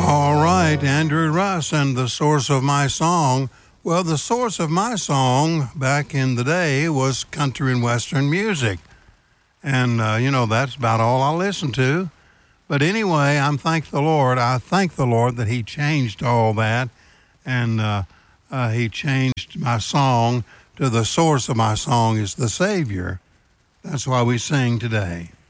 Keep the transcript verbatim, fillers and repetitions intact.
All right, Andrew Russ and the source of my song. Well, the source of my song back in the day was country and western music. And, uh, you know, that's about all I listen to. But anyway, I'm thank the Lord. I thank the Lord that he changed all that. And uh, uh, he changed my song to the source of my song is the Savior. That's why we sing today.